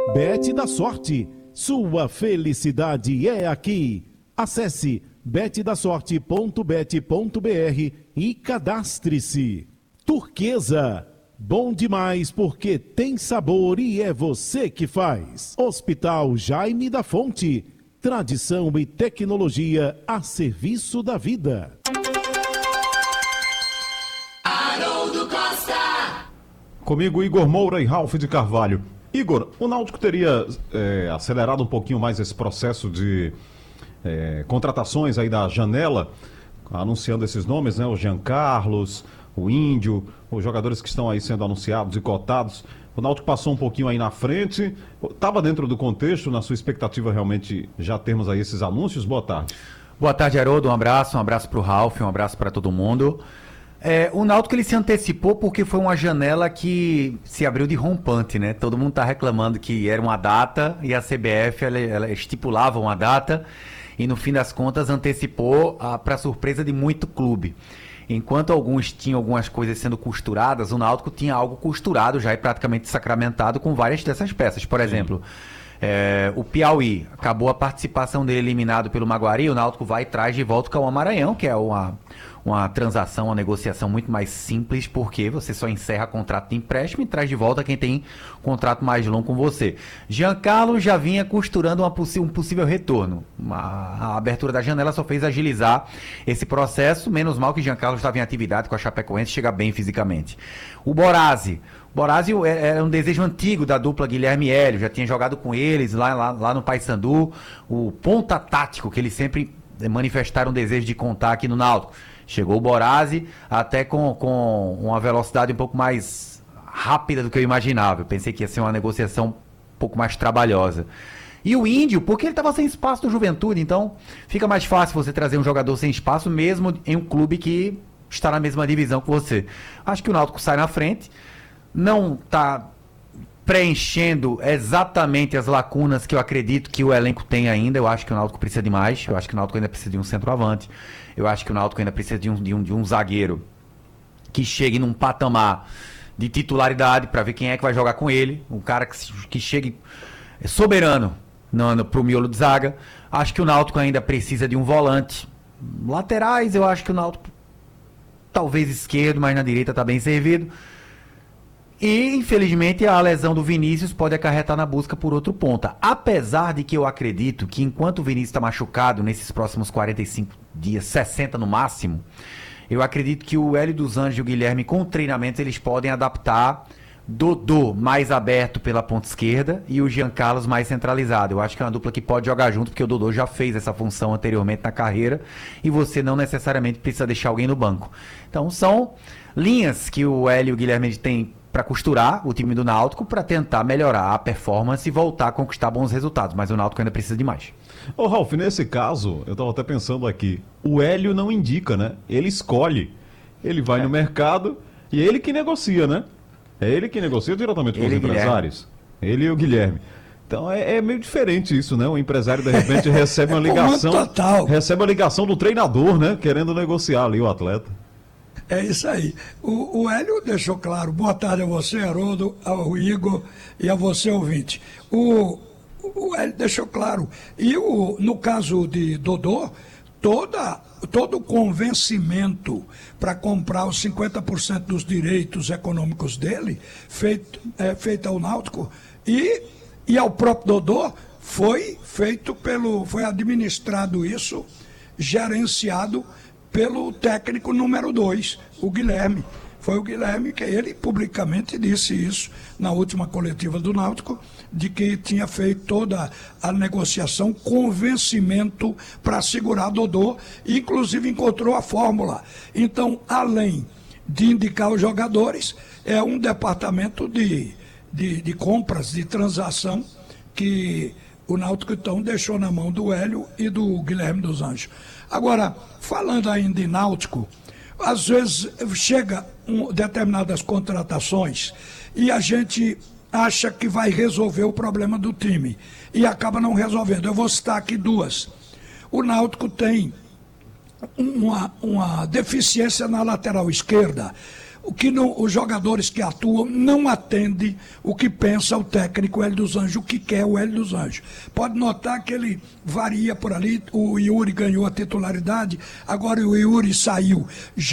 Bet da Sorte. Sua felicidade é aqui. Acesse betdasorte.bet.br e cadastre-se. Turquesa. Bom demais porque tem sabor e é você que faz. Hospital Jaime da Fonte. Tradição e tecnologia a serviço da vida. Haroldo Costa. Comigo, Igor Moura e Ralf de Carvalho. Igor, o Náutico teria acelerado um pouquinho mais esse processo de contratações aí da janela, anunciando esses nomes, né? O Jean Carlos, o Índio, os jogadores que estão aí sendo anunciados e cotados. O Náutico passou um pouquinho aí na frente. Estava dentro do contexto, na sua expectativa realmente já termos aí esses anúncios? Boa tarde. Boa tarde, Haroldo. Um abraço para o Ralf, um abraço para todo mundo. O Náutico ele se antecipou porque foi uma janela que se abriu de rompante, né? Todo mundo está reclamando que era uma data e a CBF ela estipulava uma data e no fim das contas antecipou para surpresa de muito clube. Enquanto alguns tinham algumas coisas sendo costuradas, o Náutico tinha algo costurado já e praticamente sacramentado com várias dessas peças. Por exemplo, o Piauí, acabou a participação dele eliminado pelo Maguari, o Náutico vai e traz de volta o Cauã Maranhão, que é uma transação, uma negociação muito mais simples, porque você só encerra contrato de empréstimo e traz de volta quem tem contrato mais longo com você. Giancarlo já vinha costurando um possível retorno. A abertura da janela só fez agilizar esse processo, menos mal que Giancarlo estava em atividade com a Chapecoense, chega bem fisicamente. O Borazzi era um desejo antigo da dupla Guilherme e Hélio, já tinha jogado com eles lá no Paysandu, o ponta tático que eles sempre manifestaram desejo de contar aqui no Náutico. Chegou o Borazzi até com uma velocidade um pouco mais rápida do que eu imaginava. Eu pensei que ia ser uma negociação um pouco mais trabalhosa. E o Índio, porque ele estava sem espaço do Juventude, então fica mais fácil você trazer um jogador sem espaço, mesmo em um clube que está na mesma divisão que você. Acho que o Náutico sai na frente, não está preenchendo exatamente as lacunas que eu acredito que o elenco tem ainda. Eu acho que o Náutico precisa de mais, eu acho que o Náutico ainda precisa de um centroavante, eu acho que o Náutico ainda precisa de um zagueiro que chegue num patamar de titularidade para ver quem é que vai jogar com ele, um cara que chegue soberano pro miolo de zaga. Acho que o Náutico ainda precisa de um volante. Laterais, eu acho que o Náutico talvez esquerdo, mas na direita está bem servido. E, infelizmente, a lesão do Vinícius pode acarretar na busca por outro ponta. Apesar de que eu acredito que enquanto o Vinícius está machucado nesses próximos 45 dias, 60 no máximo, eu acredito que o Hélio dos Anjos e o Guilherme, com treinamento, eles podem adaptar Dodô mais aberto pela ponta esquerda e o Jean Carlos mais centralizado. Eu acho que é uma dupla que pode jogar junto, porque o Dodô já fez essa função anteriormente na carreira e você não necessariamente precisa deixar alguém no banco. Então, são linhas que o Hélio e o Guilherme têm para costurar o time do Náutico para tentar melhorar a performance e voltar a conquistar bons resultados, mas o Náutico ainda precisa de mais. Ô Ralf, nesse caso, eu estava até pensando aqui, o Hélio não indica, né? Ele escolhe, ele vai no mercado e é ele que negocia, né? É ele que negocia diretamente com os empresários. Ele e o Guilherme. Então é meio diferente isso, né? O empresário de repente recebe uma ligação do treinador, né? Querendo negociar ali o atleta. É isso aí. O Hélio deixou claro. Boa tarde a você, Haroldo, ao Igor e a você, ouvinte. O Hélio deixou claro. E no caso de Dodô, todo o convencimento para comprar os 50% dos direitos econômicos dele, feito ao Náutico, e ao próprio Dodô, foi administrado isso, gerenciado pelo técnico número 2, o Guilherme. Foi o Guilherme que ele publicamente disse isso na última coletiva do Náutico, de que tinha feito toda a negociação, convencimento para segurar Dodô, e inclusive encontrou a fórmula. Então, além de indicar os jogadores, é um departamento de compras, de transação, que o Náutico então deixou na mão do Hélio e do Guilherme dos Anjos. Agora, falando ainda em Náutico, às vezes chega determinadas contratações e a gente acha que vai resolver o problema do time e acaba não resolvendo. Eu vou citar aqui duas. O Náutico tem uma deficiência na lateral esquerda. os jogadores que atuam não atendem o que pensa o técnico Hélio dos Anjos, o que quer o Hélio dos Anjos. Pode notar que ele varia por ali, o Yuri ganhou a titularidade, agora o Yuri saiu.